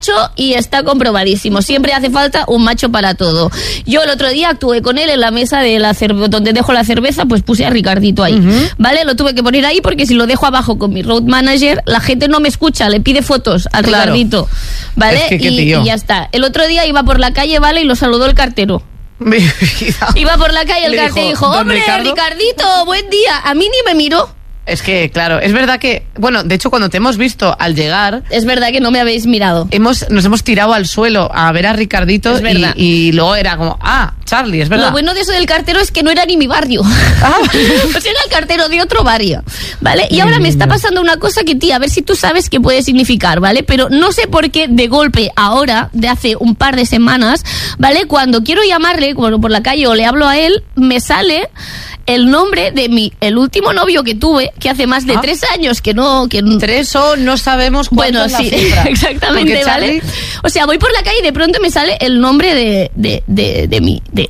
y está comprobadísimo. Siempre hace falta un macho para todo. Yo el otro día actué con él en la mesa de donde dejo la cerveza, pues puse a Ricardito ahí, ¿vale? Lo tuve que poner ahí porque si lo dejo abajo con mi road manager, la gente no me escucha, le pide fotos a Ricardito, ¿vale? Es que, y ya está. El otro día iba por la calle, ¿vale? Y lo saludó el cartero. Mi vida. Iba por la calle el cartero y dijo, hombre, Ricardito, buen día. A mí ni me miró. Es que, claro, es verdad que, bueno, de hecho, cuando te hemos visto al llegar... Es verdad que no me habéis mirado. Nos hemos tirado al suelo a ver a Ricardito y luego era como, Charlie, es verdad. Lo bueno de eso del cartero es que no era ni mi barrio. Pues era el cartero de otro barrio, ¿vale? Y ahora me está pasando una cosa que, tía, a ver si tú sabes qué puede significar, ¿vale? Pero no sé por qué de golpe ahora, de hace un par de semanas, ¿vale? Cuando quiero llamarle, como por la calle o le hablo a él, me sale el nombre de el último novio que tuve, que hace más de 3 años que no... 3 o no sabemos cuánto es la cifra. Exactamente, ¿vale? Charlie... O sea, voy por la calle y de pronto me sale el nombre de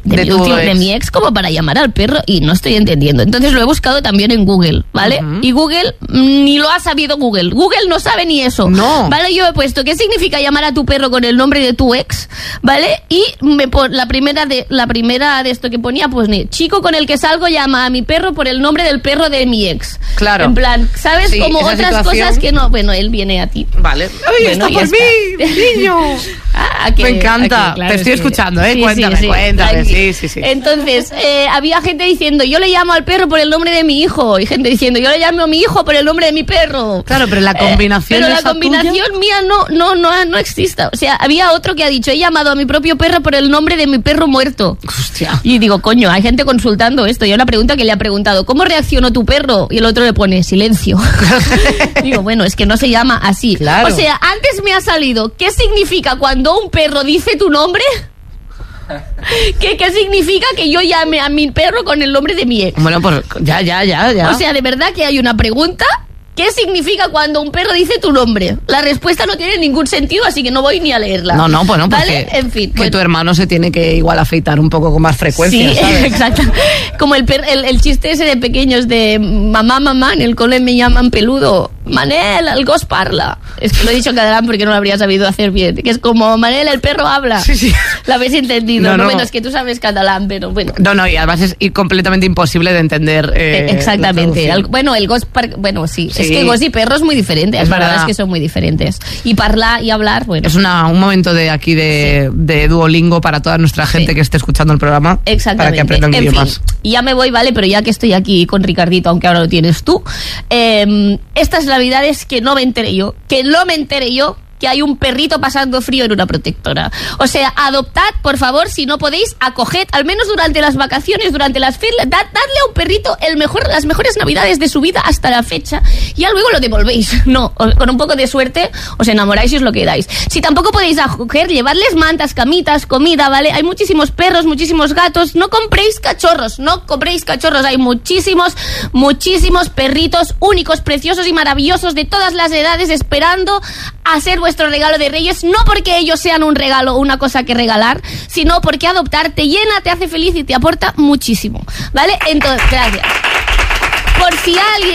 mi ex como para llamar al perro y no estoy entendiendo. Entonces lo he buscado también en Google, ¿vale? Y Google ni lo ha sabido Google. Google no sabe ni eso. No. ¿Vale? Yo he puesto ¿qué significa llamar a tu perro con el nombre de tu ex? ¿Vale? Y la primera de esto que ponía, pues chico con el que salgo llama a mi perro por el nombre del perro de mi ex. Claro. En plan, ¿sabes? Sí, como otras situación... cosas que no. Bueno, él viene a ti. Vale. ¡Ay, bueno, está por mí, niño! Me encanta. Claro, te estoy escuchando, ¿eh? Sí, cuéntame. Sí. Sí. Entonces, había gente diciendo, yo le llamo al perro por el nombre de mi hijo. Y gente diciendo, yo le llamo a mi hijo por el nombre de mi perro. Claro, pero la combinación mía no existe. O sea, había otro que ha dicho, he llamado a mi propio perro por el nombre de mi perro muerto. Hostia. Y digo, coño, hay gente consultando esto. Y una pregunta que le ha preguntado, ¿cómo reaccionó tu perro? Y el otro le pone, silencio. Digo, bueno, es que no se llama así. Claro. O sea, antes me ha salido, ¿qué significa cuando un perro dice tu nombre? ¿Qué significa que yo llame a mi perro con el nombre de mi ex? Bueno, pues ya. O sea, de verdad que hay una pregunta. ¿Qué significa cuando un perro dice tu nombre? La respuesta no tiene ningún sentido, así que no voy ni a leerla. No, bueno, ¿vale? En fin. Que tu hermano se tiene que igual afeitar un poco con más frecuencia, sí, ¿sabes? Exacto. Como el chiste ese de pequeños de mamá, en el cole me llaman peludo. Manel, el gos parla. Es que lo he dicho en catalán porque no lo habría sabido hacer bien. Que es como, Manel, el perro habla. Sí. ¿Lo habéis entendido? No. Bueno, es que tú sabes catalán, pero bueno. No, y además es completamente imposible de entender. Exactamente. El gos bueno, sí. Es que gos y perro es muy diferente. Las palabras que son muy diferentes. Y parlar y hablar, bueno. Es un momento de aquí de Duolingo para toda nuestra gente que esté escuchando el programa. Exactamente. Para que aprendan idiomas. Fin, y ya me voy, ¿vale? Pero ya que estoy aquí con Ricardito, aunque ahora lo tienes tú, estas navidades que no me enteré yo, que hay un perrito pasando frío en una protectora. O sea, adoptad, por favor, si no podéis, acoged, al menos durante las vacaciones, durante las fiestas, dadle a un perrito las mejores navidades de su vida hasta la fecha, y ya luego lo devolvéis. No, con un poco de suerte os enamoráis y os lo quedáis. Si tampoco podéis acoger, llevarles mantas, camitas, comida, ¿vale? Hay muchísimos perros, muchísimos gatos. No compréis cachorros, hay muchísimos perritos únicos, preciosos y maravillosos de todas las edades esperando a ser vuestro regalo de Reyes, no porque ellos sean un regalo o una cosa que regalar, sino porque adoptar te llena, te hace feliz y te aporta muchísimo, ¿vale? Entonces, gracias. Por si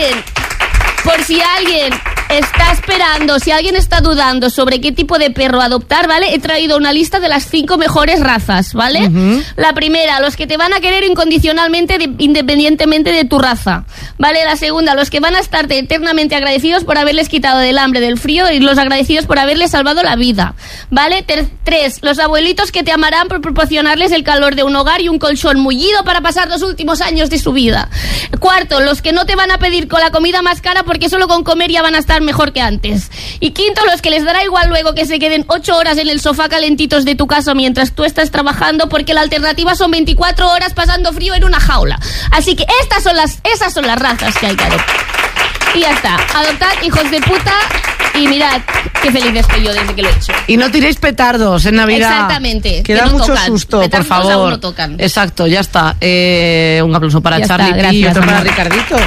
alguien está esperando, si alguien está dudando sobre qué tipo de perro adoptar, ¿vale? He traído una lista de las 5 mejores razas, ¿vale? La primera, los que te van a querer incondicionalmente, independientemente de tu raza, ¿vale? La segunda, los que van a estarte eternamente agradecidos por haberles quitado del hambre, del frío, y los agradecidos por haberles salvado la vida, ¿vale? 3, los abuelitos que te amarán por proporcionarles el calor de un hogar y un colchón mullido para pasar los últimos años de su vida. 4, los que no te van a pedir con la comida más cara porque solo con comer ya van a estar mejor que antes. Y 5, los que les dará igual luego que se queden 8 horas en el sofá calentitos de tu casa mientras tú estás trabajando, porque la alternativa son 24 horas pasando frío en una jaula. Así que esas son las razas que hay que adoptar. Y ya está. Adoptad, hijos de puta. Y mirad qué feliz estoy yo desde que lo he hecho. Y no tiréis petardos en Navidad. Exactamente. Que da no mucho tocan. susto, Petardos por favor. aún no tocan. Exacto, ya está. Un aplauso para Ya Charlie está, gracias, y otro para amor. Ricardito.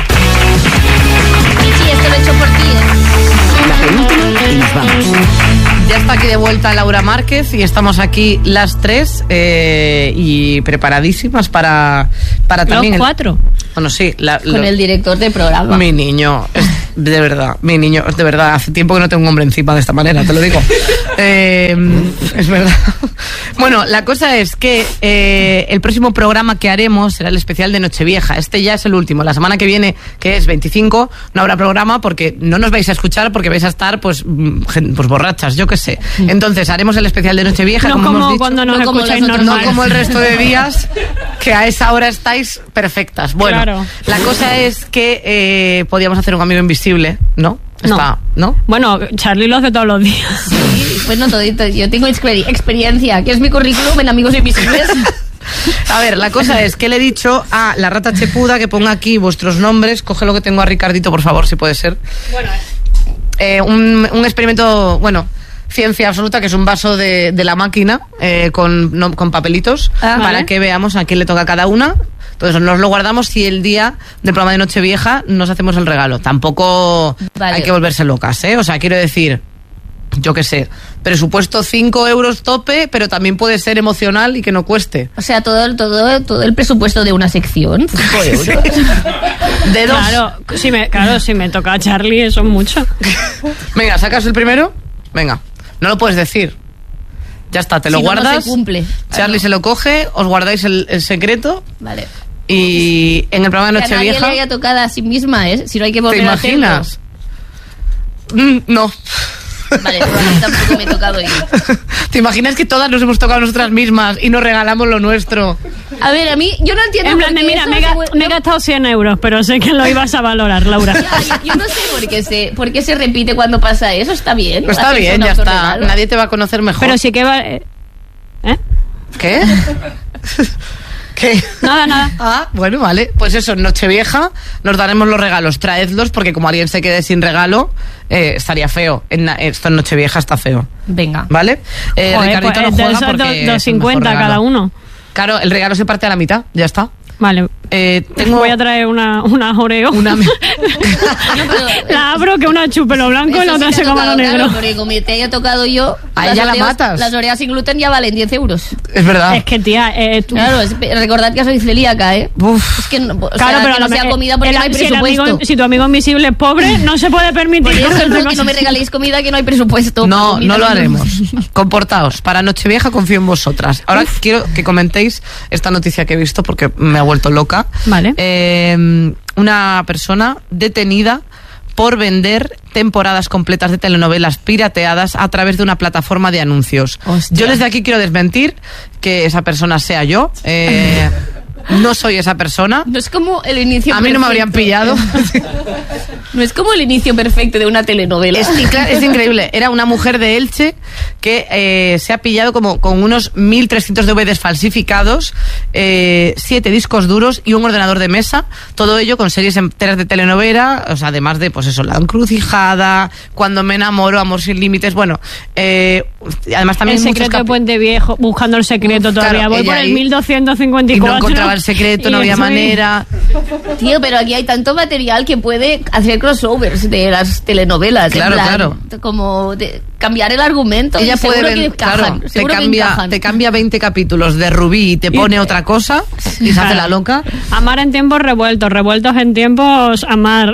Sí, esto lo he hecho por ti. La penúltima y nos vamos. Ya está aquí de vuelta Laura Márquez y estamos aquí las 3 y preparadísimas para también... Los 4. Bueno, sí. Con el director de programa. Mi niño. De verdad, mi niño, de verdad, hace tiempo que no tengo un hombre encima de esta manera, te lo digo. Es verdad. Bueno, la cosa es que el próximo programa que haremos será el especial de Nochevieja. Este ya es el último. La semana que viene, que es 25, no habrá programa porque no nos vais a escuchar porque vais a estar pues borrachas, yo qué sé. Entonces haremos el especial de Nochevieja, no como hemos dicho, cuando nos no escucháis como normal. no como el resto de días, que a esa hora estáis perfectas. Bueno, Claro. la cosa es que podíamos hacer un amigo invisible, ¿no? ¿No? Bueno, Charlie lo hace todos los días. Sí, pues no todito. Yo tengo experiencia, que es mi currículum en Amigos Invisibles. A ver, la cosa es que le he dicho a la rata chepuda que ponga aquí vuestros nombres. Coge lo que tengo a Ricardito, por favor, si puede ser. Bueno, Un experimento, bueno, ciencia absoluta, que es un vaso de la máquina con papelitos para vale. que veamos a quién le toca a cada una. Entonces nos lo guardamos y el día del programa de Nochevieja nos hacemos el regalo. Tampoco Vale. hay que volverse locas, ¿eh? O sea, quiero decir, yo qué sé, presupuesto 5 euros tope, pero también puede ser emocional y que no cueste. O sea, todo el presupuesto de una sección. 5 euros. De 2. claro, si me toca a Charlie, eso es mucho. Venga, ¿sacas el primero? Venga, no lo puedes decir. Ya está, te lo Si no, no guardas. se cumple. Charlie se lo coge, os guardáis el secreto. Vale. Y en el programa de Que a nadie Nochevieja. le haya tocado a sí misma, ¿eh? Si no hay que ¿Te volver a hacerlo. imaginas? No. Vale, pero a mí tampoco me he tocado yo. ¿Te imaginas que todas nos hemos tocado nosotras mismas y nos regalamos lo nuestro? A ver, a mí, yo no entiendo En plan de, por qué mira, eso me he gastado 100 euros, pero sé que lo ibas a valorar, Laura. Ya, yo no sé por qué se repite cuando pasa eso. Está bien. Pues está hacerse bien, un ya está. autorregalo. Nadie te va a conocer mejor. Pero sí que va... ¿Qué? ¿Qué? Nada. Ah, bueno, vale. Pues eso, en Nochevieja nos daremos los regalos. Traedlos porque como alguien se quede sin regalo, estaría feo. Esto en Nochevieja está feo. Venga. ¿Vale? Ricardito no juega porque es el mejor 2,50 cada regalo. uno. Claro, el regalo se parte a la mitad, ya está. Vale. Voy a traer una Oreo. La abro, que una chupe lo blanco y Eso la otra sí se te ha coma lo tocado, negro. claro, porque como te haya tocado yo, A las ella la Oreos- matas. Las Oreas sin gluten ya valen 10 euros. Es verdad. Es que, tía, tú... Claro, recordad que soy celíaca, ¿eh? Uf. Es que no, o Claro, sea, pero que no lo sea me- comida porque no hay si presupuesto. si tu amigo invisible es pobre, no se puede permitir Por eso cogerte no, que cosas no me así. regaléis comida que no hay presupuesto. No, Comida no lo no- haremos. Comportaos. Para Nochevieja confío en vosotras. Ahora quiero que comentéis esta noticia que he visto porque me ha vuelto loca. Vale. Una persona detenida por vender temporadas completas de telenovelas pirateadas a través de una plataforma de anuncios. Hostia. Yo desde aquí quiero desmentir que esa persona sea yo. No soy esa persona. No es como el inicio A mí no me habrían perfecto. pillado. No es como el inicio perfecto de una telenovela. Es increíble. Era una mujer de Elche que se ha pillado como con unos 1.300 DVDs falsificados, 7 discos duros y un ordenador de mesa. Todo ello con series enteras de telenovela, o sea, además de, pues eso, La Encrucijada, Cuando me enamoro, Amor sin límites. Bueno, además también El secreto de Puente Viejo, buscando el secreto todavía. Claro, Voy ella por el ahí- 1254. y no encontraba el secreto, no Y había estoy- manera. Tío, pero aquí hay tanto material que puede hacer crossovers de las telenovelas. en Claro, plan, claro. Como cambiar el argumento. Ella y puede seguro que ver, encajan, claro, seguro que encajan. te cambia 20 capítulos de Rubí y te pone otra cosa y se hace la loca. Amar en tiempos revueltos, revueltos en tiempos amar.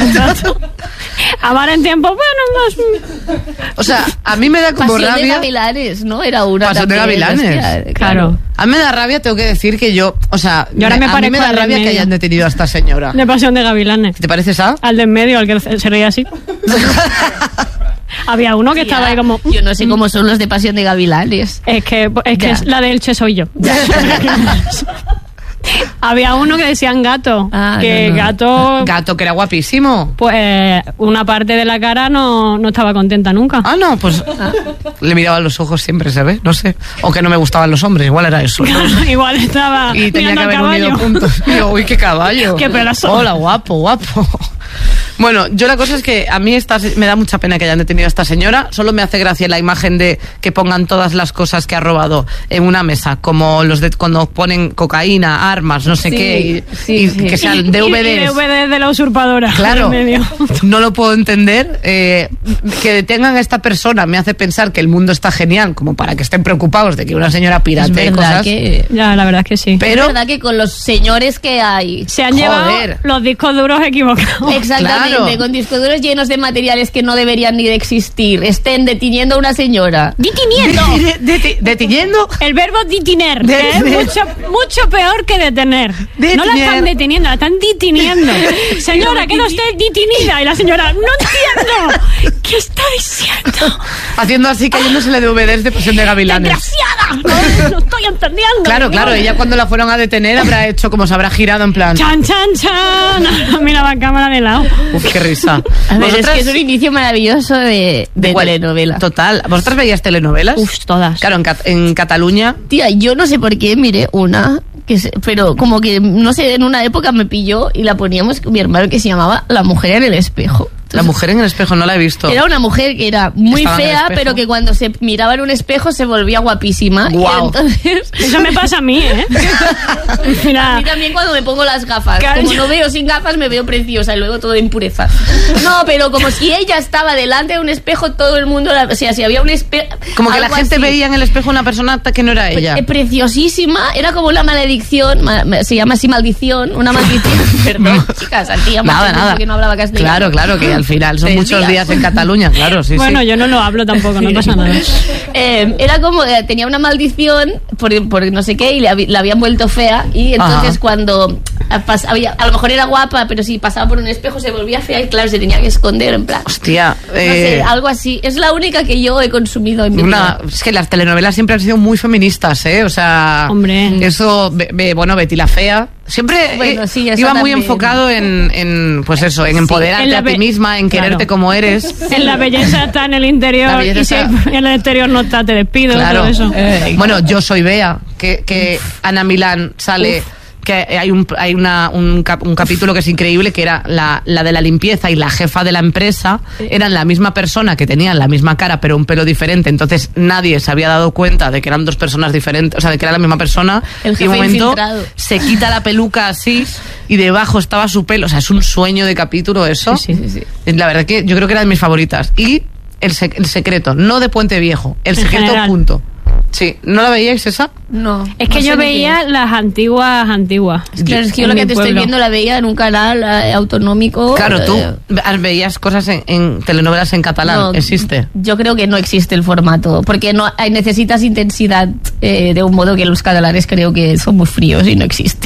Amar en tiempos, bueno, O sea, a mí me da como Pasión de rabia. Gavilanes, ¿no? Era una Pasión de también, Gavilanes. hostia, claro. A mí me da rabia, tengo que decir que yo, o sea, Yo ahora me a mí parezco me da al del rabia que medio. hayan detenido a esta señora. de Pasión de Gavilanes. ¿Te parece esa? Al de en medio, al que se reía así. Había uno que estaba ahí como... Yo no sé cómo son los de Pasión de Gavilanes. Es que Ya. la de Elche soy yo. Había uno que decían gato. Ah, que no. gato, Gato, que era guapísimo. pues una parte de la cara no estaba contenta nunca. Ah, no, pues le miraba los ojos siempre, ¿sabes? No sé. O que no me gustaban los hombres, igual era eso. Igual estaba Y tenía mirando que al haber unido caballo. puntos. Y yo, uy, qué caballo. Qué pelazo. Hola, guapo, guapo. Bueno, yo la cosa es que a mí me da mucha pena que hayan detenido a esta señora. Solo me hace gracia la imagen de que pongan todas las cosas que ha robado en una mesa, como los de cuando ponen cocaína, armas, no sé Sí, qué, sí, y sí. que sean Y DVDs. DVDs de la usurpadora. Claro, en medio. no lo puedo entender. Que detengan a esta persona me hace pensar que el mundo está genial, como para que estén preocupados de que una señora Es piratee verdad cosas. que... Ya, la verdad es que sí. Pero Es verdad que con los señores que hay... Se han Joder. llevado los discos duros equivocados. Exactamente, Claro. con discos duros llenos de materiales que no deberían ni de existir, estén deteniendo a una señora. ¡Detiniendo! ¿Deteniendo? El verbo detiner, que es mucho peor que detener. Detener. No la están deteniendo, la están deteniendo. Señora, que no esté detenida. Y la señora, no entiendo. ¿Qué está diciendo? Haciendo así, cayéndosele de DVDs de Pasión de Gavilanes. ¡Desgraciada! No estoy entendiendo. Claro, ella cuando la fueron a detener habrá hecho como se habrá girado en plan... ¡Chan, chan, chan! Mira la cámara de lado. Uf, qué risa. A ver, es ¿Vosotras- que es un inicio maravilloso de Igual, telenovela. Total. ¿Vosotras veías telenovelas? Uf, todas. Claro, en Cataluña... Tía, yo no sé por qué miré una, pero como que, no sé, en una época me pilló y la poníamos con mi hermano, que se llamaba La mujer en el espejo. La mujer en el espejo no la he visto. Era una mujer que era muy Estaba en el fea, espejo. pero que cuando se miraba en un espejo se volvía guapísima. Guau. Y entonces... Eso me pasa a mí, ¿eh? A Mira, mí también cuando me pongo las gafas. Claro. Como no veo sin gafas, me veo preciosa y luego todo de impureza. No, pero como si ella estaba delante de un espejo, todo el mundo... O sea, si había un espejo... Como que la gente veía en el espejo una persona que no era ella. Preciosísima. Era como una maledicción. Se llama así maldición. Una maldición. Perdón, chicas. Aquí ya Nada. que no hablaba castellano. Claro, que al final son muchos días en Cataluña, claro, sí, bueno, sí. yo no lo hablo tampoco, no pasa nada. Era como tenía una maldición por no sé qué y la habían vuelto fea y entonces Ajá. cuando a lo mejor era guapa, pero si pasaba por un espejo se volvía fea y claro, se tenía que esconder en plan. Hostia, No sé, algo así. Es la única que yo he consumido en mi vida. es que las telenovelas siempre han sido muy feministas, ¿eh? O sea, Hombre. eso, bueno, Betty la Fea, siempre Bueno, sí, eso iba muy también. enfocado en pues eso, en empoderarte En la a ti misma, en claro. quererte como eres. En la belleza está en el interior La belleza y si está- en el exterior no está, te despido, Claro. todo eso. Bueno, Yo soy Bea, que Ana Milán sale... Que hay un capítulo que es increíble, que era la de la limpieza y la jefa de la empresa eran la misma persona, que tenían la misma cara pero un pelo diferente, entonces nadie se había dado cuenta de que eran dos personas diferentes, o sea, de que era la misma persona. El Y jefe un momento infiltrado. se quita la peluca así y debajo estaba su pelo, o sea, es un sueño de capítulo eso. Sí. La verdad que yo creo que era de mis favoritas. Y el secreto, no de Puente Viejo, el En secreto general. punto. Sí, ¿no la veíais esa? No. Es que no sé yo ni qué veía es. las antiguas. Claro, es que yo en lo mi que te estoy pueblo. viendo la veía en un canal autonómico. Claro, tú veías cosas en telenovelas en catalán. No, ¿Existe? Yo creo que no existe el formato, porque necesitas intensidad de un modo que los catalanes creo que son muy fríos y no existe.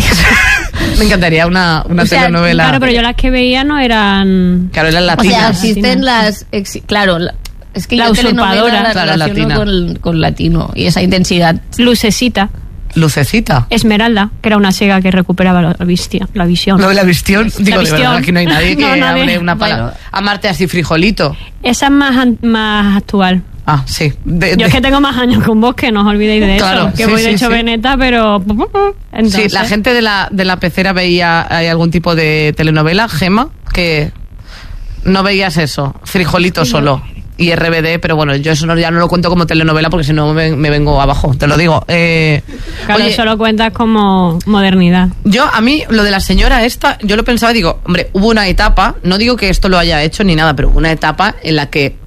Me encantaría una O sea, telenovela. Claro, pero yo las que veía no eran... Claro, eran O sea, latinas. existen las... claro, es que La yo telenovela usurpadora. la Claro, relaciono latina. con latino y esa intensidad. Lucecita, Lucecita. Esmeralda, que era una ciega que recuperaba la visión. Lo de la visión. Digo, de visión. verdad, aquí no hay nadie que No, nadie. hable una palabra. Bueno. Amarte así frijolito. Esa es más actual. Ah, sí. Yo es que tengo más años con vos, que no os olvidéis de Claro, eso. Que sí, voy de sí, hecho sí. veneta, pero... Entonces, Sí, la gente de la pecera veía ¿hay algún tipo de telenovela, Gema, que no veías eso, frijolito solo. Y RBD, pero bueno, yo eso ya no lo cuento como telenovela porque si no me vengo abajo, te lo digo. claro, Oye, eso lo cuentas como modernidad. a mí, lo de la señora esta, yo lo pensaba, digo, hombre, hubo una etapa, no digo que esto lo haya hecho ni nada, pero hubo una etapa en la que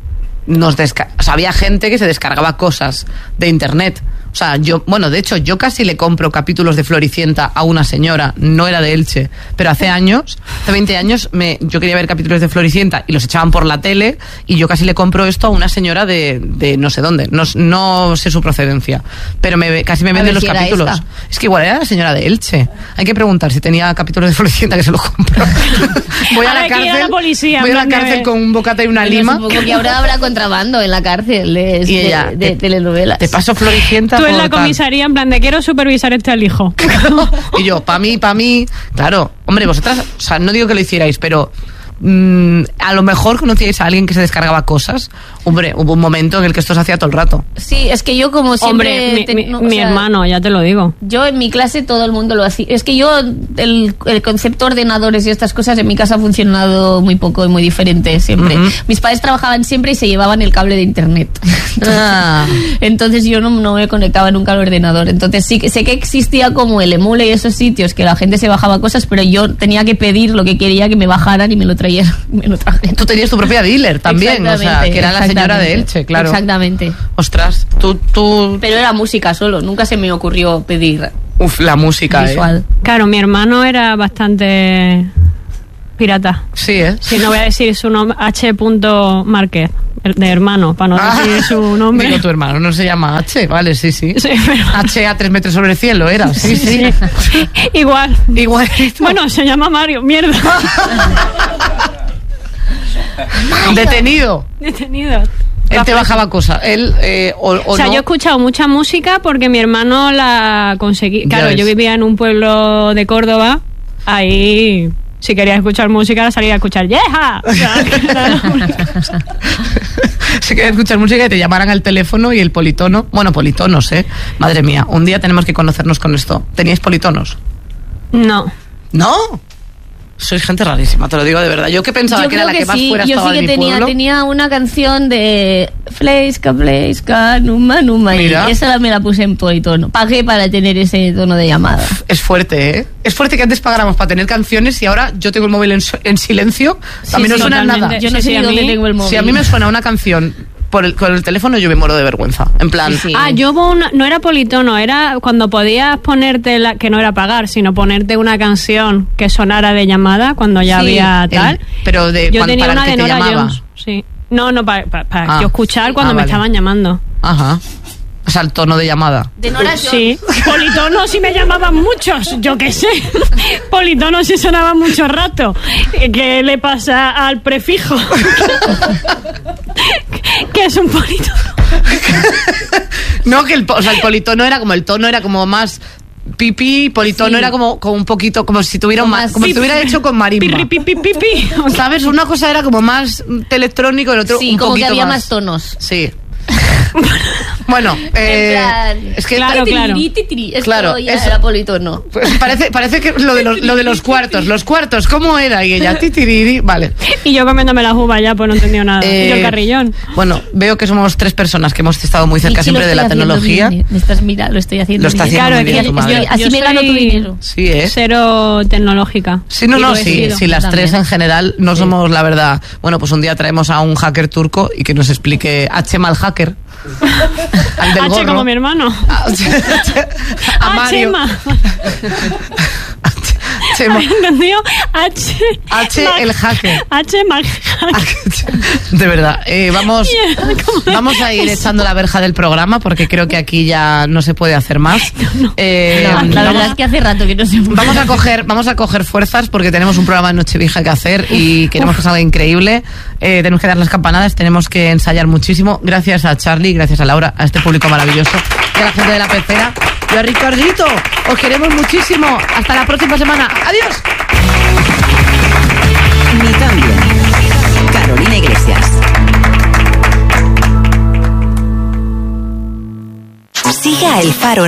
había gente que se descargaba cosas de internet. O sea, de hecho, yo casi le compro capítulos de Floricienta a una señora, no era de Elche, pero hace 20 años, yo quería ver capítulos de Floricienta y los echaban por la tele y yo casi le compro esto a una señora de no sé dónde, no sé su procedencia, pero casi me venden ver los si era capítulos. esta. Es que igual era la señora de Elche. Hay que preguntar si tenía capítulos de Floricienta que se los compro. Voy a Ahora la hay que ir a cárcel, la policía, voy a la en plan de- cárcel con un bocata y una Bueno, lima. supongo que ahora habrá contrabando en la cárcel Y ella, de telenovelas. Te paso Floricienta Tú en por la tal. comisaría, en plan de quiero supervisar este al hijo. Y yo, pa' mí. Claro, hombre, vosotras, o sea, no digo que lo hicierais, pero a lo mejor conocíais a alguien que se descargaba cosas. Hombre, hubo un momento en el que esto se hacía todo el rato. Sí, es que yo como siempre... Hombre, o mi sea, hermano, ya te lo digo. Yo en mi clase todo el mundo lo hacía. Es que yo, el concepto ordenadores y estas cosas en mi casa ha funcionado muy poco y muy diferente siempre. Ujú. Mis padres trabajaban siempre y se llevaban el cable de internet. Entonces yo no me conectaba nunca al ordenador. Entonces sí que sé que existía como el Emule y esos sitios que la gente se bajaba cosas, pero yo tenía que pedir lo que quería que me bajaran y me lo trajeran. Tú tenías tu propia dealer también, o sea, que era la señora de Elche, claro. Exactamente. Ostras, tú... Pero era música solo, nunca se me ocurrió pedir Uf, la música, visual. Claro, mi hermano era bastante pirata. Sí, ¿eh? Sí, no voy a decir su nombre, H. Márquez, de hermano, para no decir su nombre. Digo, tu hermano no se llama H, vale, sí. Sí, pero... H a 3 metros sobre el cielo era, sí. Igual. Igualito. Bueno, se llama Mario, mierda. Detenido. Él te bajaba cosas. Él, o sea, no. yo he escuchado mucha música porque mi hermano la conseguí. Claro, yo vivía en un pueblo de Córdoba. Ahí, si querías escuchar música, salía a escuchar ¡Yeja! O sea, si querías escuchar música y te llamaran al teléfono y el politono. Bueno, politonos, Madre mía, un día tenemos que conocernos con esto. ¿Teníais politonos? No. ¿No? Sois gente rarísima, te lo digo de verdad. Yo que pensaba que era la que más fuera estaba de mi pueblo. Tenía una canción de Fleiska, Numa, Mira. y esa me la puse en politono. Pagué para tener ese tono de llamada. Es fuerte, ¿eh? Es fuerte que antes pagáramos para tener canciones y ahora yo tengo el móvil en silencio. A mí no suena nada. Yo no sé ni dónde tengo el móvil. Si a mí me suena una canción con el teléfono, yo me muero de vergüenza. En plan... Sí. Yo no era politono, era cuando podías ponerte, que no era pagar, sino ponerte una canción que sonara de llamada cuando ya había tal. Pero yo tenía para una el que de te Nora llamaba. Jones. Sí. No, para yo escuchar cuando me vale. estaban llamando. Ajá. O sea, el tono de llamada. De Nora Jones. Sí, politono sí me llamaban muchos, yo qué sé. Politono sí sonaba mucho rato. ¿Qué le pasa al prefijo? ¿Qué es un politono? No, que el politono era como el tono, era como más pipí, politono era como un poquito, como si tuviera como si estuviera hecho con marimba. Pipi. ¿Sabes? Una cosa era como más electrónico, el otro Sí, un como poquito que había más. más tonos. Sí. Bueno, es que Claro. Esto Claro, ya eso- era politono. pues parece que lo de los cuartos, ¿cómo era? Y ella, titiriri, vale. Y yo comiéndome las uvas ya, pues no entendí nada. Y yo el carrillón. Bueno, veo que somos 3 personas que hemos estado muy cerca Michi, siempre lo de la estoy haciendo tecnología. bien. Me estás mirando, lo estoy haciendo Lo está bien. haciendo Claro, muy es bien que tu madre. Así Yo me gano tu soy- dinero. Sí, ¿eh? Cero tecnológica. Sí, no, Y no, lo he sí, sido. sí, las también. 3 en general no somos, la verdad. Bueno, pues un día traemos a un hacker turco y que nos explique H mal hacker. Al del H gorro. como mi hermano. A Mario. Chema. Chema. ¿Has entendido? H el hacker. H mal hacker. De verdad, vamos a ir Eso. echando la verja del programa porque creo que aquí ya no se puede hacer más. No, la verdad es que hace rato que no se puede. Vamos a coger fuerzas porque tenemos un programa de Nochevieja que hacer y queremos que salga increíble. Tenemos que dar las campanadas, tenemos que ensayar muchísimo. Gracias a Charlie, gracias a Laura, a este público maravilloso y a la gente de la pecera y a Ricardito. Os queremos muchísimo. Hasta la próxima semana. Adiós. Ni tan bien. Carolina Iglesias. Siga El Faro